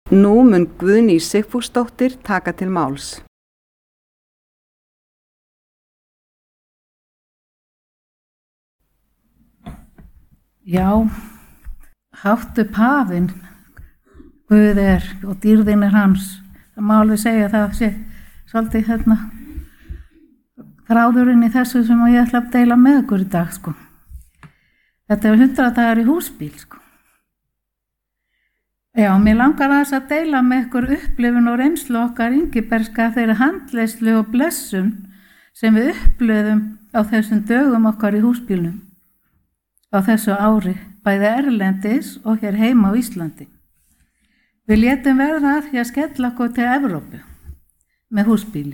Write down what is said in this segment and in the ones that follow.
Nú mun Guðný Sigfúsdóttir taka til máls. Já, hátt upp hafinn, Guð og dýrðin hans. Það má alveg segja það sé svolítið þráðurinn í þessu sem ég ætla að deila með ykkur í dag, sko. Þetta 100 dagar í húsbíl, sko. Já, mér langar að deila með ykkur upplifun og reynslu okkar Ingibergska þeirri handleiðslu og blessun sem við upplifðum á þessum dögum okkar í húsbílnum á þessu ári, bæði erlendis og hér heima á Íslandi. Við létum verða að því að skella okkur til Evrópu með húsbíli.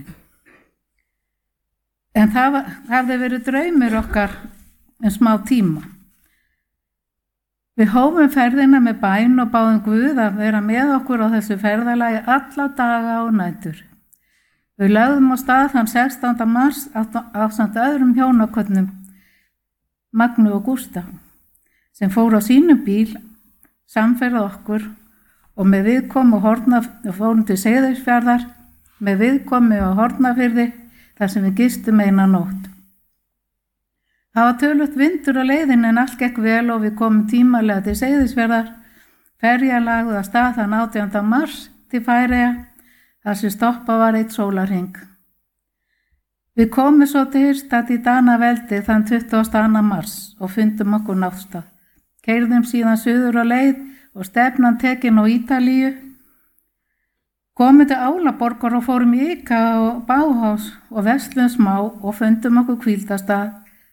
En það hafði verið draumur okkar smá tíma. Við hófum ferðina með bæn og báðum Guð að vera með okkur á þessu ferðalagi alla daga og nætur. Við lögðum á stað þann 16. mars ásamt öðrum hjónakönnum, Magnu og Gústaf, sem fóru á sínum bíl samferða okkur og með viðkomu fórum til Seyðisfjarðar með viðkomu á Hornafirði þar sem við gistum eina nótt. Það var töluvert vindur á leiðinni en allt gekk vel og við komum tímalega til Seyðisfjarðar, ferja lagði af stað þann 18. mars til Færeyja þar sem stoppa var 1 sólarhring. Við komum svo til Ystad í Danaveldi þann 22. mars og fundum okkur náttstað. Keyrðum síðan suður á leið og stefnan tekin á Ítalíu. Komum til Álaborgar og fórum í IKEA og Bauhaus og verslum smá og fundum okkur hvíldastað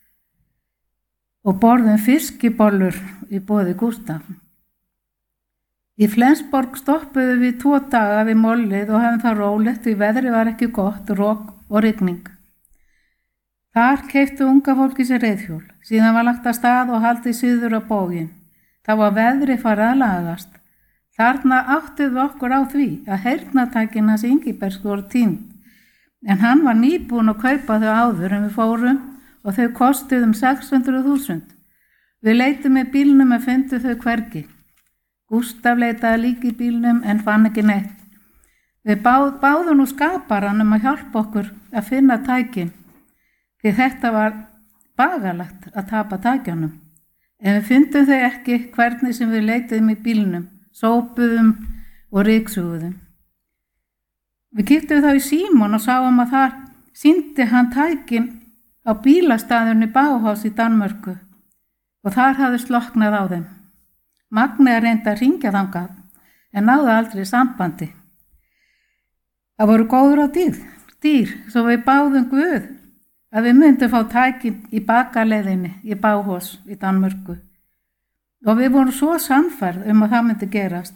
og borðum fiskibollur í boði Gústaf. Í Flensborg stoppuðum við 2 daga við mollið og hefum það rólegt því veðrið var ekki gott, rok og rigning. Þar keyptu unga fólki sér reiðhjól, síðan var lagt af stað og haldið suður á bóginn. Það var veðrið farið að lagast. Þarna áttuðu okkur á því að heyrnartækin hans Ingibergs voru týnd, en hann var nýbúinn að kaupa þau áður en við fórum og þau kostuðu 600.000. Við leitum með bílnum en fundum þau hvergi. Gústaf leitaði líka í bílnum en fann ekki neitt. Við báðum nú skaparann að hjálpa okkur að finna tækin, því þetta var bagalegt að tapa tækjanum. En við fundum þau ekki hvernig sem við leituðum í bílnum, sópuðum og ryksuguðum. Við kíktum þá í Símon og sáum að þar sýndi hann tækin á bílastæðinu Bauhaus í Danmörku og þar hafði slokknað á þeim. Magni reyndi að hringja þangað en náði aldrei sambandi. Það voru góður á dýr, svo við báðum Guð að við myndum fá tækin í bakaleiðinni í Bauhaus í Danmörku og við vorum svo sannfærð að það myndi gerast.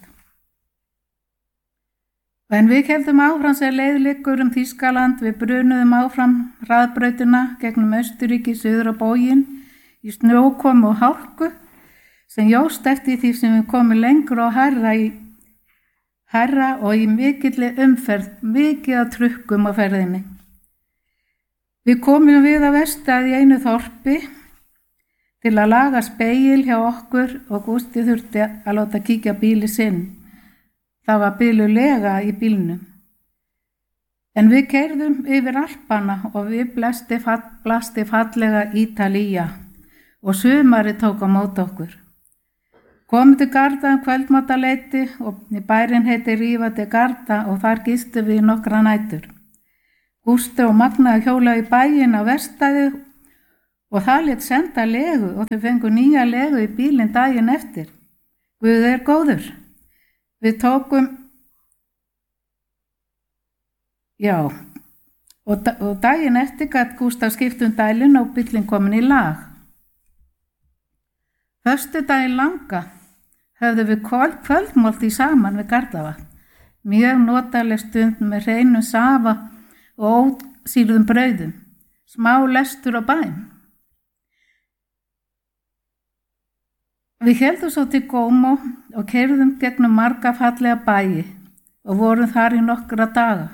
En við héldum áfram sem leið liggur Þýskaland, við brunuðum áfram hraðbrautina gegnum Austurríki suður á bóginn í snjókomu og hálku sem jóst eftir því sem við komum lengur og hærra og í mikilli umferð, mikið að trukkum á ferðinni. Við komum við að verstað í einu þorpi til að laga spegil hjá okkur og Gústi þurfti að láta kíkja bíli sinn. Það var bilulega í bílnum. En við keyrðum yfir Alpana og við blasti fallega Ítalía og sumari tók á móti okkur. Komum til Garda kvöldmataleiti og bærinn heiti Riva de Garda og þar gistum við nokkra nætur. Gústi og Magna hjólaði í bæinn á verkstæði og það lét senda legu og þau fengu nýja legu í bílinn daginn eftir. Guð góður. Við tókum, og daginn eftir gat Gústaf skipt dælinn og bíllinn komin í lag. Föstudaginn langa höfðum við kvöldmáltíð saman við Garðavatn. Mjög notaleg stund með hreinum safa og ósýrðum brauðum, smá lestur á bæn. Við héldum svo til Gómo og keyrðum gegnum marga fallega bæi og vorum þar í nokkra daga.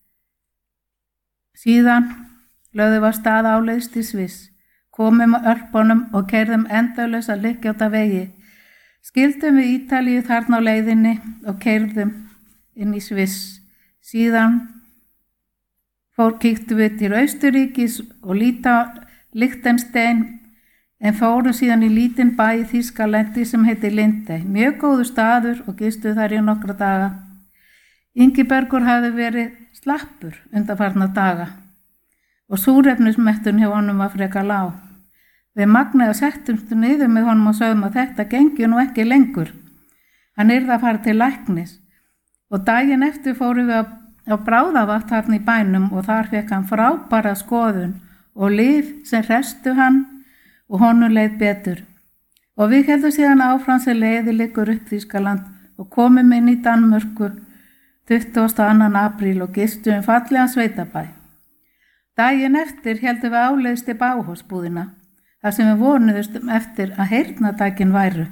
Síðan lögðum við af stað áleiðis til Sviss, komum á Ölpunum og keyrðum endalaust að liggjáta vegi. Skildum við Ítalíu þarna á leiðinni og keyrðum inn í Sviss. Síðan kíktum við til Austurríkis og Liechtenstein, en fórum síðan í lítinn bæ í Þýskalandi sem heitir Lindey. Mjög góður staður og gistu þar í nokkra daga. Ingibergur hafði verið slappur undanfarna daga og súrefnismettun hjá honum var frekar lág. Við Magnaði settumst niður með honum og sögðum að þetta gengi nú ekki lengur. Hann yrði að fara til læknis og daginn eftir fórum við á bráðavakt þarna í bænum og þar fekk hann frábæra skoðun og lyf sem hrestu hann og honum leið betur. Og við heldum síðan áfram sem leiði liggur upp Þýskaland og komum inn í Danmörku 22. apríl og gistum fallegan sveitabæ. Daginn eftir heldum við áleiðis til Bauhausbúðina, þar sem við vonuðumst eftir að heyrnartækin væru.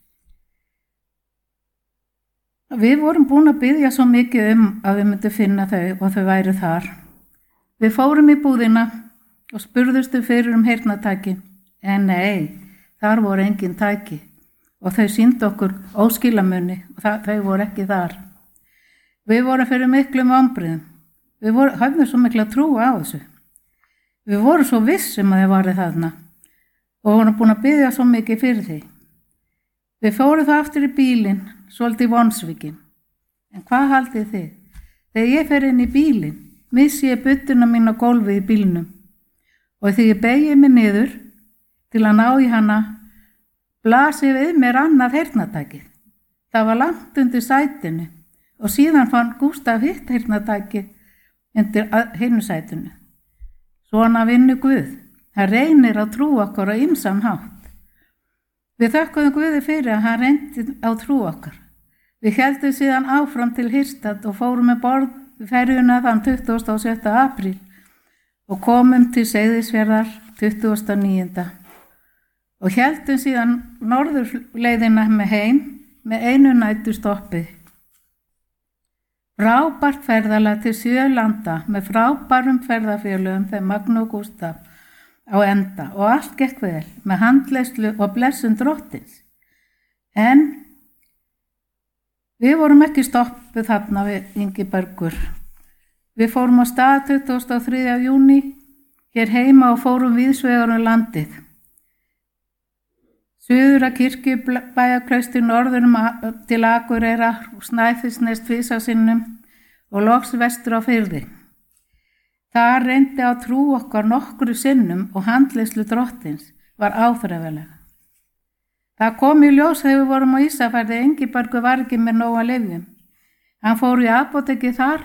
Við vorum búin að biðja svo mikið að við myndum finna þau og þau væru þar. Við fórum í búðina og spurðustu fyrir heyrnartæki, en nei, þar voru engin tæki og þau sýndu okkur óskilamunni og þau voru ekki þar. Við vorum fyrir miklum vonbrigðum. Við höfðum svo mikla trú á þessu. Við vorum svo vissum að þau varu þarna og vorum búin að biðja svo mikið fyrir því. Við fórum þá aftur í bílinn, svolítið vonsvikinn. En hvað haldið þið? Þegar ég fer inn í bílinn, missi ég budduna mín á gólfið í bílnum og þegar ég beygði mig niður til að ná í hana, blasið við mér annað heyrnartækið. Það var langt undir sætinu og síðan fann Gústaf hitt heyrnartækið undir hinu sætinu. Svona vinnur Guð. Hann reynir að trúa okkur á ýmsan hátt. Við þökkuðum Guði fyrir að hann reyndi á trú okkar. Við héldum síðan áfram til Hirstad og fórum með borð ferjuna þann 27. apríl og komum til Seyðisfjarðar 29. og héldum síðan norðurleiðina með heim með einu nætur stoppið. Frábært ferðalag til 7 landa með frábærum ferðafélögum þegar Magna og Gústaf á enda og allt gekk vel með handleiðslu og blessun drottins. En við vorum ekki stoppuð þarna við Ingibergur. Við fórum á stað 23. júní hér heima og fórum víðsvegar landið. Suður að Kirkjubæjarklaustri, norður til Akureyra og Snæfellsnes tvisasinnum og loks vestur á Firði. Það reyndi á trú okkar nokkru sinnum og handleiðslu drottins var áþreifanlega. Það kom í ljós þegar við vorum á Ísafirði að Ingibergur var ekki með nóg af lyfjum. Hann fór í apótekið þar,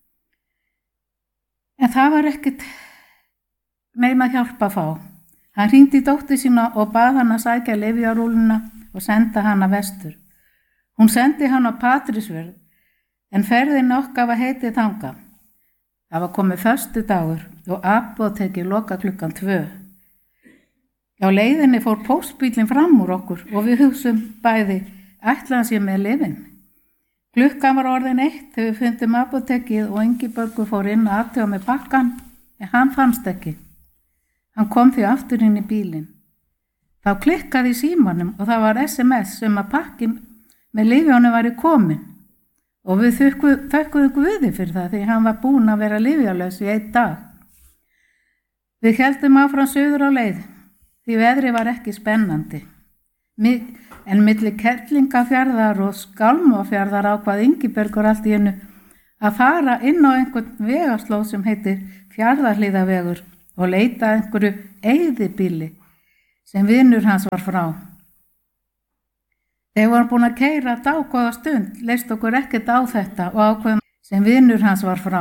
en það var ekkert nema hjálp að fá. Hann hringdi í dóttur sína og bað hann að sækja lyfjarúlluna og senda hana vestur. Hún sendi hann á Patreksfjörð, en ferðin okkar var heitið þangað. Það var komið föstudagur og apótekið loka klukkan 2. Á leiðinni fór póstbíllinn fram úr okkur og við hugsum bæði, ætla hann sér með lyfin. Klukkan var orðin 1 þegar við fundum apótekið og Ingibergur fór inn að athuga með bakkann, en hann fannst ekki. Hann kom því aftur inn í bílinn. Þá klikkaði í símanum og það var SMS að pakkin með lyfjónu væri komin. Og við þökkuðum Guði fyrir það því hann var búinn að vera lyfjalaus í 1 dag. Við héldum áfram suður á leið því veðrið var ekki spennandi. En milli Kerlingafjarðar og Skálmafjarðar ákvað Ingibergur allt í einu að fara inn á einhvern vegarslóð sem heitir Fjarðarhlíðavegur og leita einhverju eyðibýli sem vinur hans var frá. Þegar vorum búin að keyra dágóða stund, leist okkur ekkert á þetta og ákveðum sem vinur hans var frá.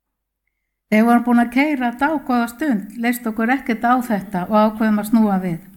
Þegar vorum búin að keyra dágóða stund, leist okkur ekkert á þetta og ákveðum að snúa við.